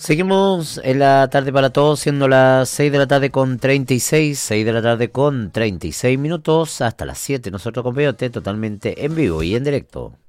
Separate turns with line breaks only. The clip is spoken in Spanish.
Seguimos en la tarde para todos, siendo las 6 de la tarde con 36, 6 de la tarde con 36 minutos, hasta las 7. Nosotros con Peyote, totalmente en vivo y en directo.